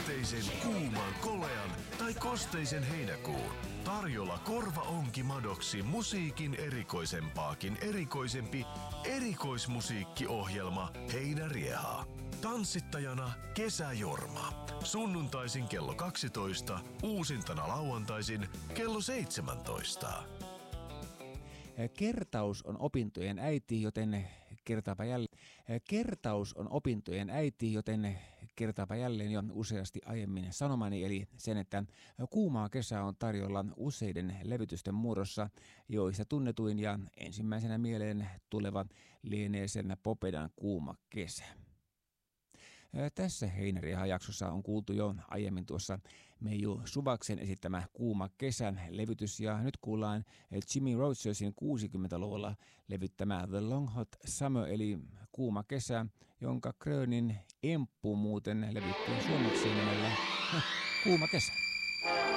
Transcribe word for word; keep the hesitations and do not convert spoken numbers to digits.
Sateisen, kuuman, kolean tai kosteisen heinäkuun. Tarjolla korva onki madoksi musiikin erikoisempaakin erikoisempi erikoismusiikkiohjelma Heinärieha. Tanssittajana Kesäjorma. Sunnuntaisin kello kaksitoista, uusintana lauantaisin kello seitsemäntoista. Kertaus on opintojen äiti, joten kertaapa jälleen. Kertaus on opintojen äiti, joten kertaapa jälleen jo useasti aiemmin sanomani, eli sen, että kuumaa kesää on tarjolla useiden levytysten muodossa, joissa tunnetuin ja ensimmäisenä mieleen tuleva lienee sen Popedan Kuuma kesä. Tässä Heinärieha-jaksossa on kuultu jo aiemmin tuossa Meiju Suvaksen esittämä Kuuma kesän levytys, ja nyt kuullaan Jimmy Rogersin kuusikymmentäluvulla levyttämä The Long Hot Summer eli Kuuma kesä, jonka Krönin Emppu muuten levyttiin suomeksi nimellä Kuuma kesä.